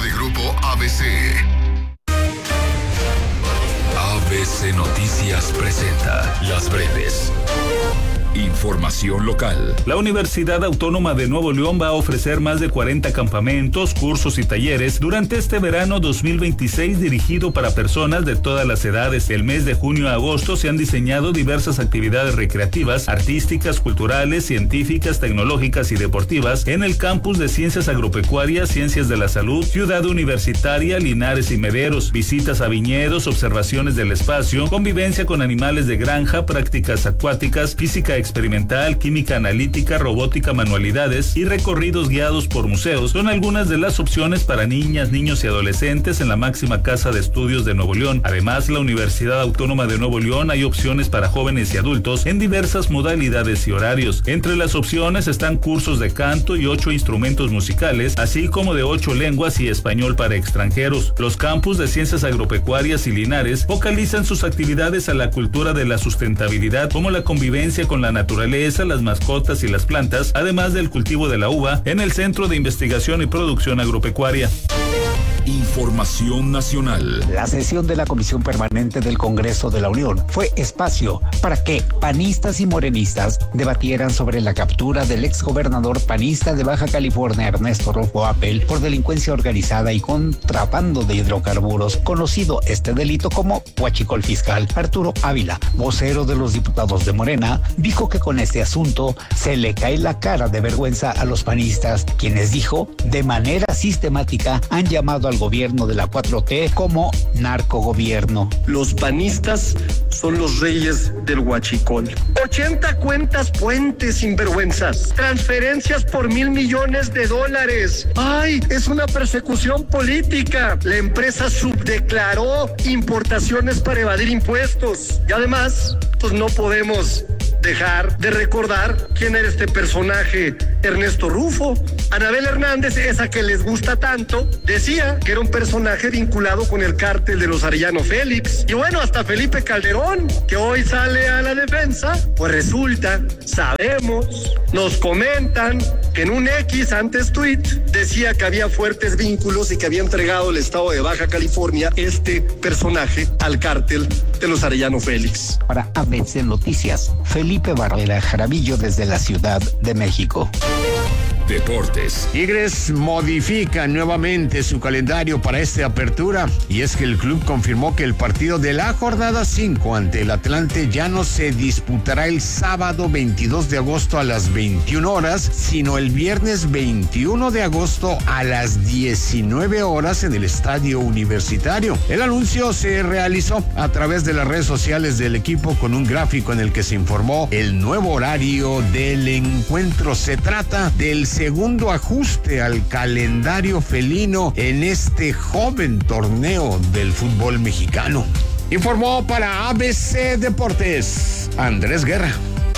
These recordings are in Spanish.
de Grupo ABC. ABC Noticias presenta Las Breves. Información local. La Universidad Autónoma de Nuevo León va a ofrecer más de 40 campamentos, cursos y talleres durante este verano 2026 dirigido para personas de todas las edades. El mes de junio a agosto se han diseñado diversas actividades recreativas, artísticas, culturales, científicas, tecnológicas y deportivas en el campus de Ciencias Agropecuarias, Ciencias de la Salud, Ciudad Universitaria, Linares y Mederos, visitas a viñedos, observaciones del espacio, convivencia con animales de granja, prácticas acuáticas, física experimental, química analítica, robótica, manualidades y recorridos guiados por museos son algunas de las opciones para niñas, niños y adolescentes en la máxima casa de estudios de Nuevo León. Además, la Universidad Autónoma de Nuevo León hay opciones para jóvenes y adultos en diversas modalidades y horarios. Entre las opciones están cursos de canto y 8 instrumentos musicales, así como de 8 lenguas y español para extranjeros. Los campus de Ciencias Agropecuarias y Linares focalizan sus actividades a la cultura de la sustentabilidad, como la convivencia con la naturaleza, las mascotas y las plantas, además del cultivo de la uva en el Centro de Investigación y Producción Agropecuaria. Información nacional. La sesión de la Comisión Permanente del Congreso de la Unión fue espacio para que panistas y morenistas debatieran sobre la captura del exgobernador panista de Baja California, Ernesto Rufo Appel, por delincuencia organizada y contrabando de hidrocarburos, conocido este delito como huachicol fiscal. Arturo Ávila, vocero de los diputados de Morena, dijo que con este asunto se le cae la cara de vergüenza a los panistas, quienes dijo de manera sistemática han llamado al gobierno de la 4T como narcogobierno. Los panistas son los reyes del huachicol. 80 cuentas puentes sinvergüenzas, transferencias por $1,000 millones. ¡Ay! Es una persecución política. La empresa subdeclaró importaciones para evadir impuestos. Y además, pues no podemos dejar de recordar quién era este personaje, Ernesto Rufo. Anabel Hernández, esa que les gusta tanto, decía que era un personaje vinculado con el cártel de los Arellano Félix. Y bueno, hasta Felipe Calderón, que hoy sale a la defensa, pues resulta, sabemos, nos comentan que en un X antes tweet decía que había fuertes vínculos y que había entregado el estado de Baja California este personaje al cártel de los Arellano Félix. Para ABC Noticias, Felipe Barrera Jaramillo desde la Ciudad de México. Deportes. Tigres modifica nuevamente su calendario para esta apertura y es que el club confirmó que el partido de la jornada 5 ante el Atlante ya no se disputará el sábado 22 de agosto a las 21 horas, sino el viernes 21 de agosto a las 19 horas en el Estadio Universitario. El anuncio se realizó a través de las redes sociales del equipo con un gráfico en el que se informó el nuevo horario del encuentro. Se trata del segundo ajuste al calendario felino en este joven torneo del fútbol mexicano. Informó para ABC Deportes, Andrés Guerra.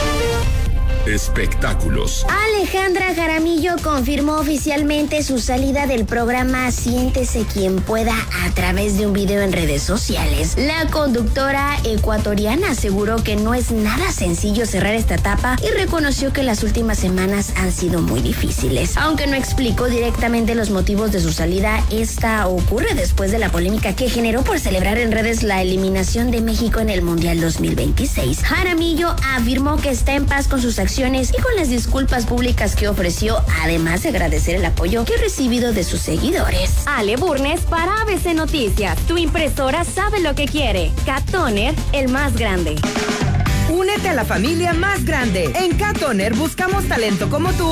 Espectáculos. Alejandra Jaramillo confirmó oficialmente su salida del programa Siéntese quien pueda a través de un video en redes sociales. La conductora ecuatoriana aseguró que no es nada sencillo cerrar esta etapa y reconoció que las últimas semanas han sido muy difíciles. Aunque no explicó directamente los motivos de su salida, esta ocurre después de la polémica que generó por celebrar en redes la eliminación de México en el Mundial 2026. Jaramillo afirmó que está en paz con sus acciones y con las disculpas públicas que ofreció, además de agradecer el apoyo que ha recibido de sus seguidores. Ale Burnes para ABC Noticias. Tu impresora sabe lo que quiere. Cat Toner, el más grande. Únete a la familia más grande. En Cat Toner buscamos talento como tú